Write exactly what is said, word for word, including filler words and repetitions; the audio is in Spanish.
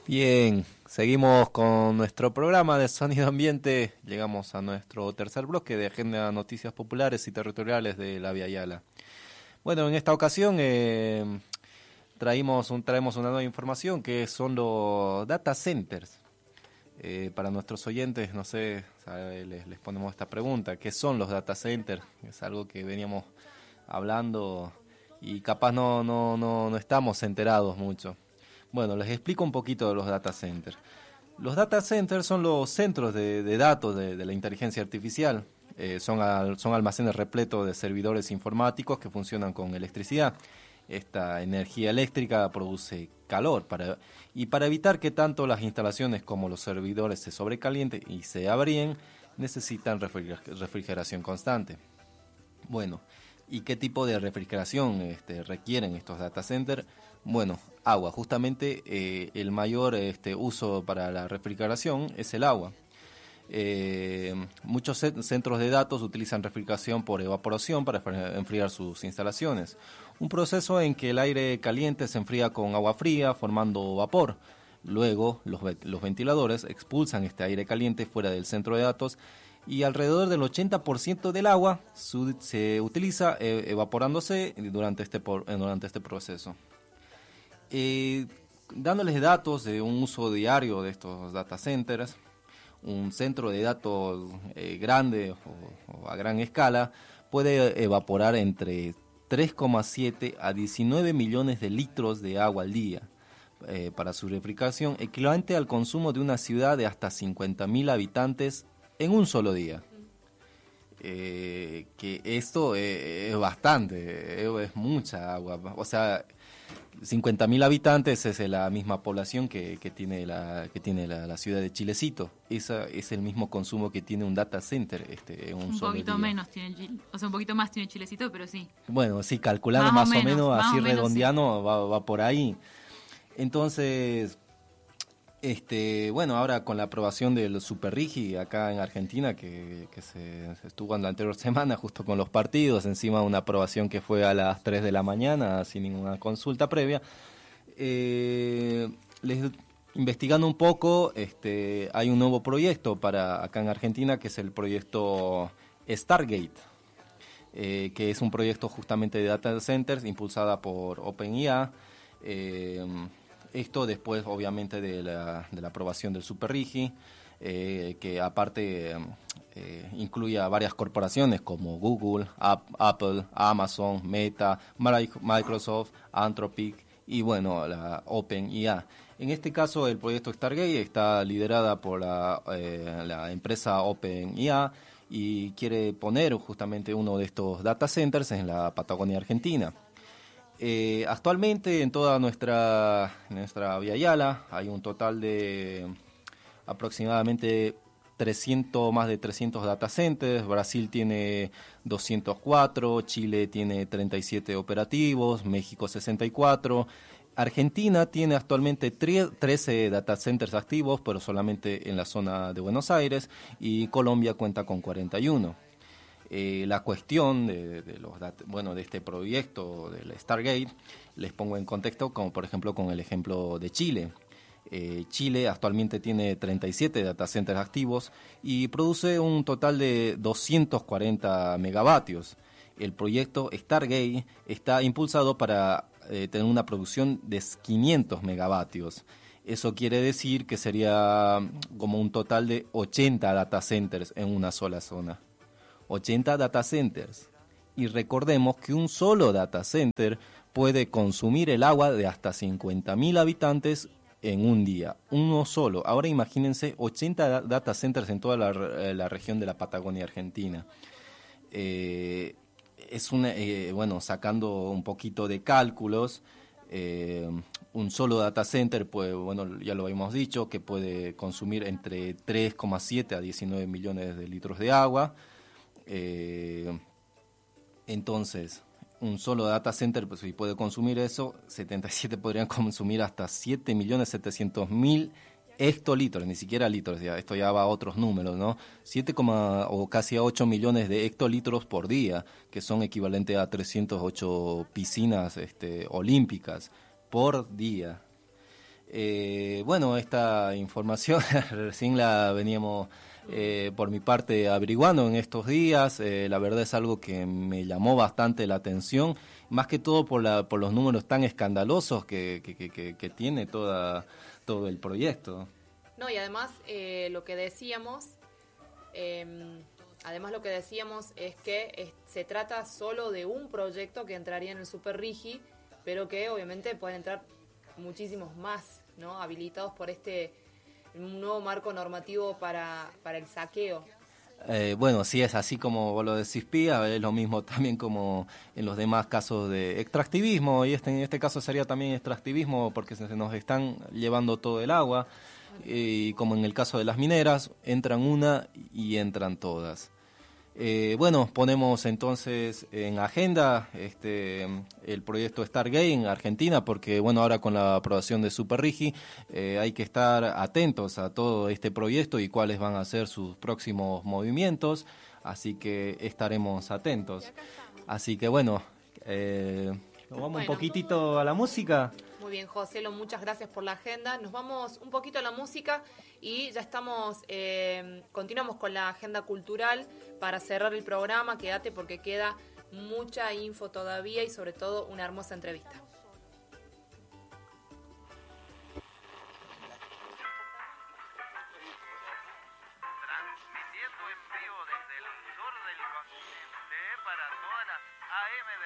Bien, seguimos con nuestro programa de Sonido Ambiente. Llegamos a nuestro tercer bloque de Agenda Noticias Populares y Territoriales de la Vía Yala. Bueno, en esta ocasión eh, traímos un, traemos una nueva información que son los data centers. Eh, para nuestros oyentes, no sé, sabe, les, les ponemos esta pregunta: ¿qué son los data centers? Es algo que veníamos hablando y capaz no, no, no, no estamos enterados mucho. Bueno, les explico un poquito de los data centers. Los data centers son los centros de, de datos de, de la inteligencia artificial. Eh, son, al, son almacenes repletos de servidores informáticos que funcionan con electricidad. Esta energía eléctrica produce calor para, y para evitar que tanto las instalaciones como los servidores se sobrecalienten y se abríen, necesitan refrigeración constante. Bueno, ¿y qué tipo de refrigeración este, requieren estos data centers? Bueno, agua. Justamente eh, el mayor este, uso para la refrigeración es el agua. Eh, muchos centros de datos utilizan refrigeración por evaporación para enfriar sus instalaciones. Un proceso en que el aire caliente se enfría con agua fría, formando vapor. Luego, los, los ventiladores expulsan este aire caliente fuera del centro de datos y alrededor del ochenta por ciento del agua su, se utiliza eh, evaporándose durante este, por, durante este proceso. Eh, dándoles datos de un uso diario de estos data centers, un centro de datos eh, grande o, o a gran escala puede evaporar entre tres coma siete a diecinueve millones de litros de agua al día eh, para su refrigeración, equivalente al consumo de una ciudad de hasta cincuenta mil habitantes en un solo día. Eh, que esto eh, es bastante, eh, es mucha agua, o sea, cincuenta mil habitantes es la misma población que, que tiene, la, que tiene la, la ciudad de Chilecito. Esa es el mismo consumo que tiene un data center este, en un, un solo poquito día. menos tiene Chile, o sea, un poquito más tiene Chilecito, pero sí. Bueno, sí, calculando más, más, o o menos, menos, así o menos, redondeando, sí. va, va por ahí. Entonces, este, bueno, ahora con la aprobación del Superrigi acá en Argentina, que, que se, se estuvo en la anterior semana justo con los partidos, encima una aprobación que fue a las tres de la mañana sin ninguna consulta previa. Eh, les, investigando un poco, este, hay un nuevo proyecto para acá en Argentina que es el proyecto Stargate, eh, que es un proyecto justamente de data centers impulsada por OpenIA. Eh, esto después obviamente de la, de la aprobación del Superrigi, eh, que aparte eh, incluye a varias corporaciones como Google, App, Apple, Amazon, Meta, Microsoft, Anthropic y bueno, la OpenIA. En este caso el proyecto Stargate está liderada por la, eh, la empresa OpenIA y quiere poner justamente uno de estos data centers en la Patagonia Argentina. Eh, actualmente en toda nuestra, nuestra Vía Yala hay un total de aproximadamente trescientos, más de trescientos data centers. Brasil tiene doscientos cuatro, Chile tiene treinta y siete operativos, México sesenta y cuatro, Argentina tiene actualmente trece data centers activos, pero solamente en la zona de Buenos Aires, y Colombia cuenta con cuarenta y uno. Eh, la cuestión de, de los dat- bueno de este proyecto del Stargate les pongo en contexto, como por ejemplo con el ejemplo de Chile. Eh, Chile actualmente tiene treinta y siete data centers activos y produce un total de doscientos cuarenta megavatios. El proyecto Stargate está impulsado para eh, tener una producción de quinientos megavatios. Eso quiere decir que sería como un total de ochenta data centers en una sola zona. ochenta data centers. Y recordemos que un solo data center puede consumir el agua de hasta cincuenta mil habitantes en un día. Uno solo. Ahora imagínense ochenta data centers en toda la, la región de la Patagonia Argentina. Eh, es una, eh, bueno, sacando un poquito de cálculos, eh, un solo data center, pues, bueno, ya lo habíamos dicho, que puede consumir entre tres coma siete a diecinueve millones de litros de agua. Eh, entonces, un solo data center, pues si puede consumir eso, setenta y siete podrían consumir hasta siete millones setecientos mil hectolitros, ni siquiera litros, ya, esto ya va a otros números, ¿no? siete, o casi ocho millones de hectolitros por día, que son equivalentes a trescientas ocho piscinas este, olímpicas por día. Eh, bueno, esta información recién la veníamos eh, por mi parte averiguando en estos días. Eh, la verdad es algo que me llamó bastante la atención, más que todo por, la, por los números tan escandalosos que, que, que, que tiene toda, todo el proyecto. No, y además eh, lo que decíamos, eh, además lo que decíamos es que es, se trata solo de un proyecto que entraría en el Super Rigi, pero que obviamente pueden entrar muchísimos más, ¿no? Habilitados por este nuevo marco normativo para, para el saqueo. Eh, bueno, sí, es así como vos lo decís, Pía, es lo mismo también como en los demás casos de extractivismo, y este en este caso sería también extractivismo porque se nos están llevando todo el agua, y como en el caso de las mineras, entran una y entran todas. Eh, bueno, ponemos entonces en agenda este el proyecto Stargate en Argentina, porque bueno, ahora con la aprobación de Super Rigi eh, hay que estar atentos a todo este proyecto y cuáles van a ser sus próximos movimientos, así que estaremos atentos. Así que bueno, eh, nos vamos bueno. un poquitito a la música. Muy bien, Joselo, muchas gracias por la agenda. Nos vamos un poquito a la música y ya estamos, eh, continuamos con la agenda cultural para cerrar el programa. Quédate porque queda mucha info todavía y sobre todo una hermosa entrevista.